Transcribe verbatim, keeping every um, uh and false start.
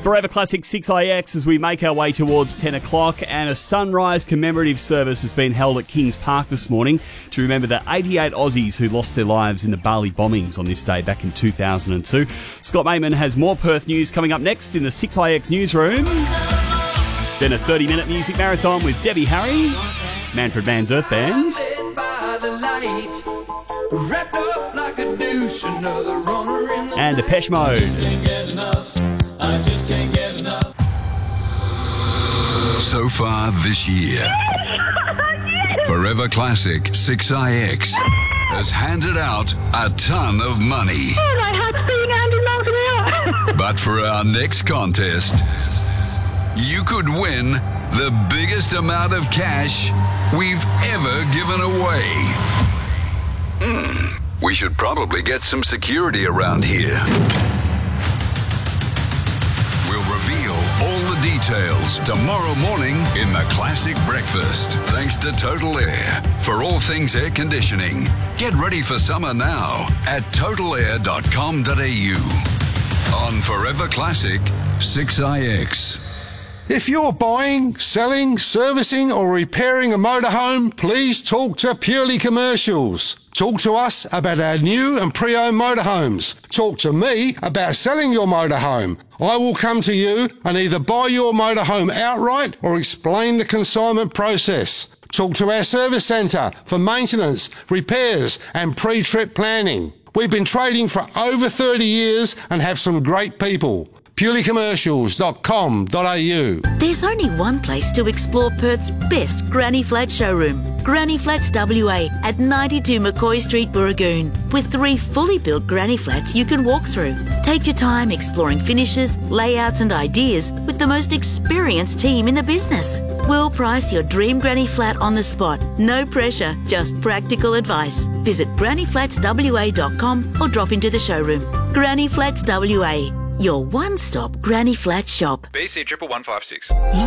Forever Classic six I X as we make our way towards ten o'clock, and a sunrise commemorative service has been held at Kings Park this morning to remember the eighty-eight Aussies who lost their lives in the Bali bombings on this day back in two thousand two. Scott Mayman has more Perth news coming up next in the six I X newsroom. Then a thirty-minute music marathon with Debbie Harry, Manfred Mann's Earth Band, and Depeche Mode. I just can't get enough. So far this year, Forever Classic six I X has handed out a ton of money. Oh, my heart's beating one hundred miles an hour. But for our next contest, you could win the biggest amount of cash we've ever given away. Hmm, we should probably get some security around here. All the details tomorrow morning in the Classic Breakfast. Thanks to Total Air for all things air conditioning. Get ready for summer now at total air dot com dot a u. On Forever Classic six I X. If you're buying, selling, servicing or repairing a motorhome, please talk to Purely Commercials. Talk to us about our new and pre-owned motorhomes. Talk to me about selling your motorhome. I will come to you and either buy your motorhome outright or explain the consignment process. Talk to our service centre for maintenance, repairs and pre-trip planning. We've been trading for over thirty years and have some great people. purely commercials dot com dot a u. There's only one place to explore Perth's best Granny Flat showroom, Granny Flats W A at ninety-two McCoy Street, Burragoon, with three fully built Granny Flats you can walk through. Take your time exploring finishes, layouts and ideas with the most experienced team in the business. We'll price your dream Granny Flat on the spot. No pressure, just practical advice. Visit granny flats w a dot com or drop into the showroom. Granny Flats W A, your one-stop Granny Flat shop. B C triple one five six.